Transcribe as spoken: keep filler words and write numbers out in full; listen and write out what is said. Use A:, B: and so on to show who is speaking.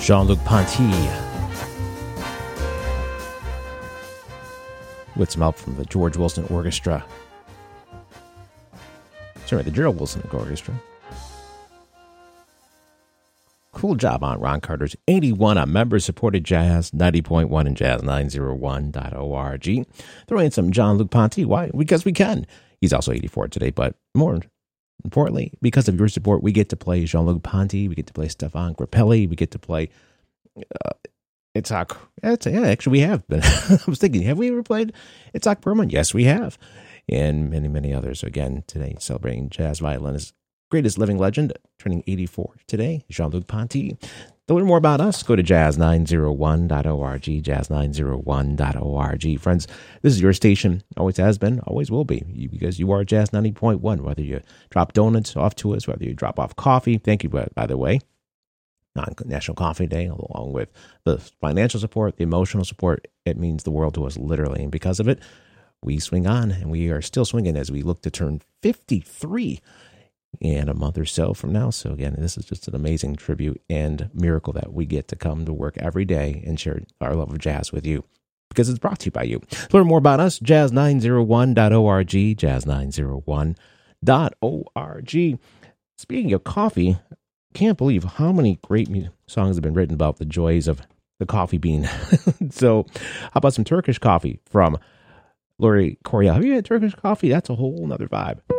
A: Jean-Luc Ponty with some help from the George Wilson Orchestra. Sorry, the Gerald Wilson Orchestra. Cool job on Ron Carter's eighty-one on member-supported jazz, ninety point one and jazz nine oh one dot org. Throw in some Jean-Luc Ponty. Why? Because we can. He's also eighty-four today, but more importantly, because of your support, we get to play Jean-Luc Ponty, we get to play Stefan Grappelli, we get to play uh, Itzhak. Yeah, actually, we have. But I was thinking, have we ever played Itzhak Perlman? Yes, we have. And many, many others. So again, today, celebrating jazz violinist, greatest living legend, turning eighty-four today, Jean-Luc Ponty. To learn more about us, go to jazz nine oh one dot org, jazz nine oh one dot org. Friends, this is your station, always has been, always will be, you, because you are Jazz ninety point one, whether you drop donuts off to us, whether you drop off coffee. Thank you, by, by the way, on National Coffee Day, along with the financial support, the emotional support. It means the world to us, literally, and because of it, we swing on, and we are still swinging as we look to turn fifty-three and a month or so from now. So again, this is just an amazing tribute and miracle that we get to come to work every day and share our love of jazz with you, because it's brought to you by you. To learn more about us, jazz nine oh one dot org, jazz nine oh one dot org. Speaking of coffee, can't believe how many great songs have been written about the joys of the coffee bean. So how about some Turkish coffee from Lori Koryal? Have you had Turkish coffee? That's a whole nother vibe.